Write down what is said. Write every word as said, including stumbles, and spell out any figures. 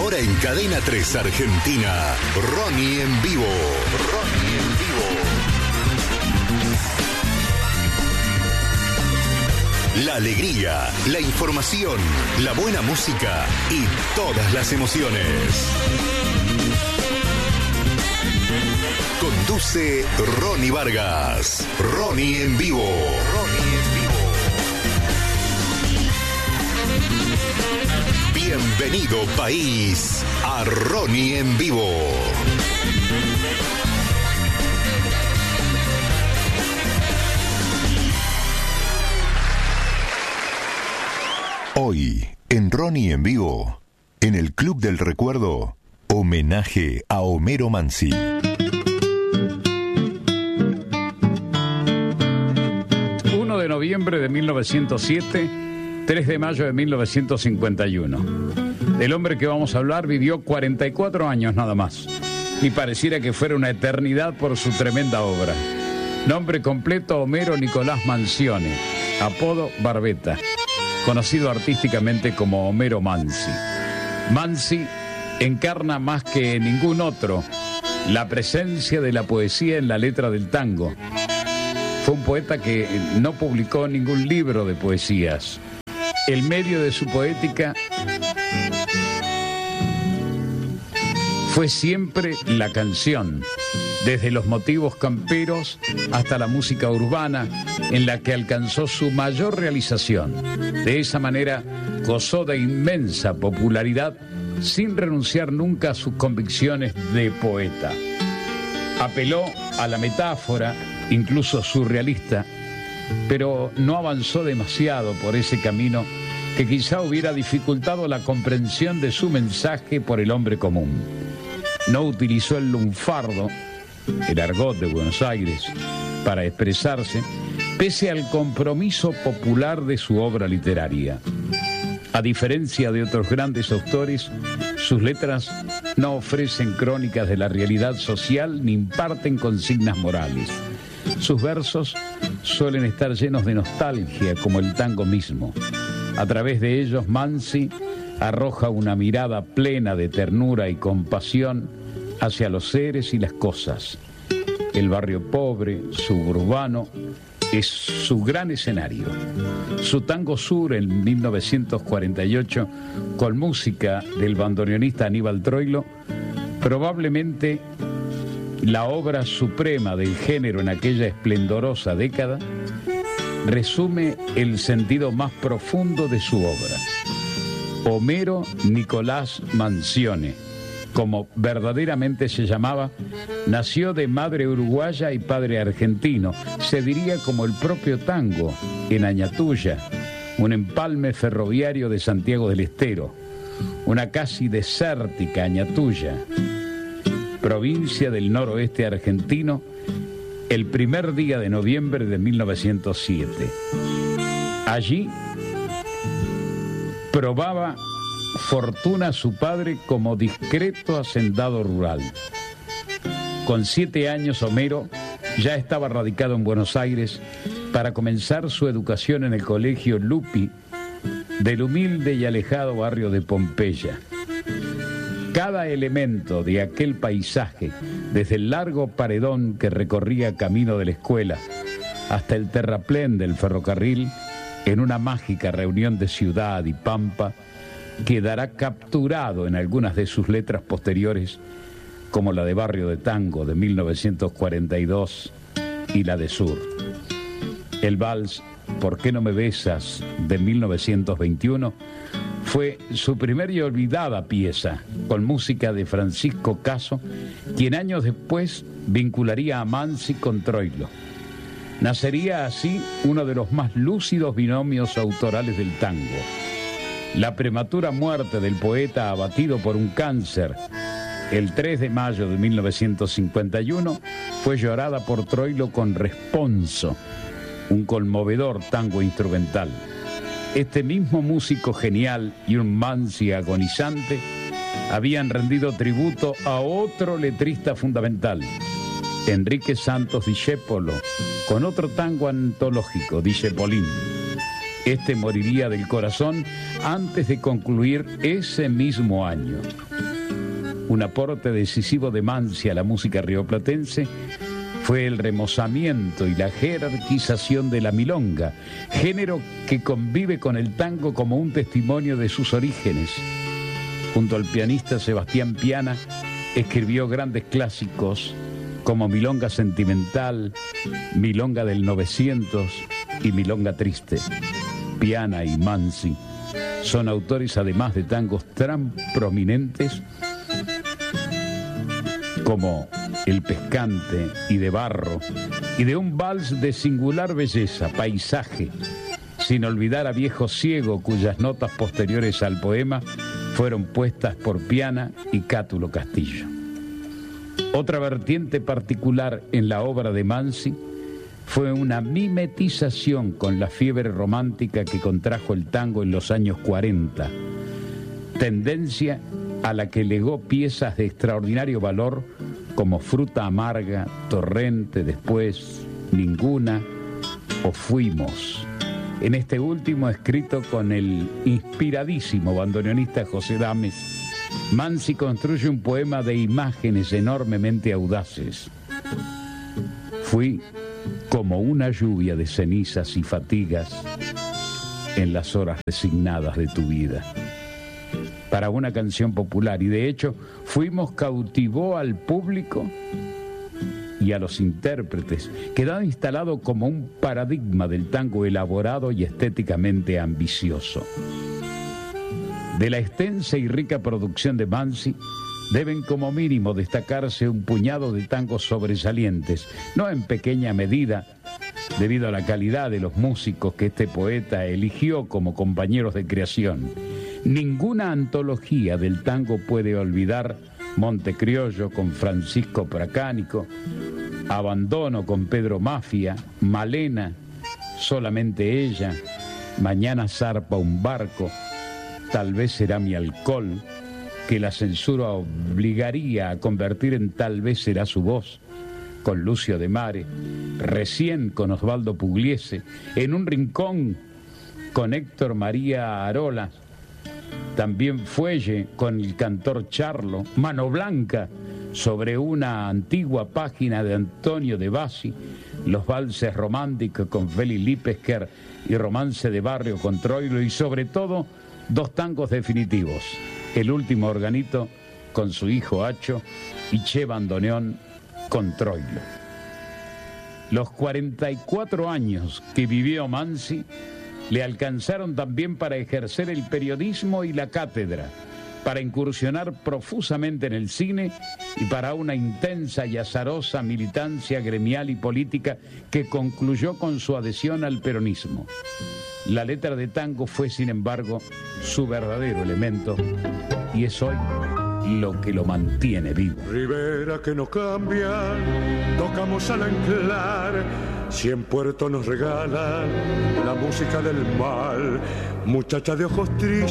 ahora en Cadena tres Argentina, Ronnie en vivo. Ronnie en vivo. La alegría, la información, la buena música y todas las emociones. Conduce Ronnie Vargas. Ronnie en vivo. Ronnie en vivo. Bienvenido, país, a Ronnie en vivo. Hoy, en Ronnie en vivo, en el Club del Recuerdo, homenaje a Homero Mansi. uno de noviembre de mil novecientos siete, tres de mayo de mil novecientos cincuenta y uno. El hombre que vamos a hablar vivió cuarenta y cuatro años nada más, y pareciera que fuera una eternidad por su tremenda obra. Nombre completo: Homero Nicolás Mansione, apodo Barbeta, conocido artísticamente como Homero Mansi. Mansi encarna más que ningún otro la presencia de la poesía en la letra del tango. Fue un poeta que no publicó ningún libro de poesías. El medio de su poética fue siempre la canción, desde los motivos camperos hasta la música urbana, en la que alcanzó su mayor realización. De esa manera gozó de inmensa popularidad sin renunciar nunca a sus convicciones de poeta. Apeló a la metáfora, incluso surrealista, pero no avanzó demasiado por ese camino que quizá hubiera dificultado la comprensión de su mensaje por el hombre común. No utilizó el lunfardo, el argot de Buenos Aires, para expresarse, pese al compromiso popular de su obra literaria. A diferencia de otros grandes autores, sus letras no ofrecen crónicas de la realidad social ni imparten consignas morales. Sus versos suelen estar llenos de nostalgia, como el tango mismo. A través de ellos, Mansi arroja una mirada plena de ternura y compasión hacia los seres y las cosas. El barrio pobre, suburbano, es su gran escenario. Su Tango Sur en mil novecientos cuarenta y ocho, con música del bandoneonista Aníbal Troilo, probablemente la obra suprema del género en aquella esplendorosa década, resume el sentido más profundo de su obra. Homero Nicolás Mansione, como verdaderamente se llamaba, nació de madre uruguaya y padre argentino. Se diría como el propio tango, en Añatuya, un empalme ferroviario de Santiago del Estero, una casi desértica Añatuya, provincia del noroeste argentino, el primer día de noviembre de mil novecientos siete. Allí probaba fortuna su padre como discreto hacendado rural. Con siete años, Homero ya estaba radicado en Buenos Aires para comenzar su educación en el colegio Lupi del humilde y alejado barrio de Pompeya. Cada elemento de aquel paisaje, desde el largo paredón que recorría camino de la escuela hasta el terraplén del ferrocarril, en una mágica reunión de ciudad y pampa, quedará capturado en algunas de sus letras posteriores, como la de Barrio de Tango de mil novecientos cuarenta y dos y la de Sur. El vals ¿Por qué no me besas? De mil novecientos veintiuno fue su primera y olvidada pieza, con música de Francisco Caso, quien años después vincularía a Mansi con Troilo. Nacería así uno de los más lúcidos binomios autorales del tango. La prematura muerte del poeta, abatido por un cáncer el tres de mayo de mil novecientos cincuenta y uno, fue llorada por Troilo con Responso, un conmovedor tango instrumental. Este mismo músico genial y un Mansi agonizante habían rendido tributo a otro letrista fundamental, Enrique Santos Discépolo, con otro tango antológico, Discepolín. Este moriría del corazón antes de concluir ese mismo año. Un aporte decisivo de Mansi a la música rioplatense fue el remozamiento y la jerarquización de la milonga, género que convive con el tango como un testimonio de sus orígenes. Junto al pianista Sebastián Piana, escribió grandes clásicos como Milonga Sentimental, Milonga del novecientos y Milonga Triste. Piana y Mansi son autores además de tangos tan prominentes como El Pescante y De Barro, y de un vals de singular belleza, Paisaje, sin olvidar a Viejo Ciego, cuyas notas posteriores al poema fueron puestas por Piana y Cátulo Castillo. Otra vertiente particular en la obra de Mansi fue una mimetización con la fiebre romántica que contrajo el tango en los años cuarenta, tendencia a la que legó piezas de extraordinario valor como Fruta Amarga, Torrente, después Ninguna o Fuimos. En este último, escrito con el inspiradísimo bandoneonista José Dames, Mansi construye un poema de imágenes enormemente audaces. Fui como una lluvia de cenizas y fatigas en las horas resignadas de tu vida. Para una canción popular, y de hecho Fuimos cautivó al público y a los intérpretes, quedando instalado como un paradigma del tango elaborado y estéticamente ambicioso. De la extensa y rica producción de Mansi, deben como mínimo destacarse un puñado de tangos sobresalientes, no en pequeña medida debido a la calidad de los músicos que este poeta eligió como compañeros de creación. Ninguna antología del tango puede olvidar Montecriollo con Francisco Pracánico, Abandono con Pedro Mafia, Malena, Solamente ella, Mañana zarpa un barco, Tal vez será mi alcohol, que la censura obligaría a convertir en Tal vez será su voz, con Lucio de Mare, Recién con Osvaldo Pugliese, En un rincón con Héctor María Arola, también Fuelle con el cantor Charlo, Mano Blanca sobre una antigua página de Antonio de Bassi, los valses románticos con Félix Lipesker y Romance de Barrio con Troilo, y sobre todo dos tangos definitivos, El último organito con su hijo Acho y Che Bandoneón con Troilo. Los cuarenta y cuatro años que vivió Mansi le alcanzaron también para ejercer el periodismo y la cátedra, para incursionar profusamente en el cine y para una intensa y azarosa militancia gremial y política que concluyó con su adhesión al peronismo. La letra de tango fue, sin embargo, su verdadero elemento y es hoy lo que lo mantiene vivo. Ribera que no cambia, tocamos al anclar, cien puertos nos regalan la música del mal, muchacha de ojos tristes.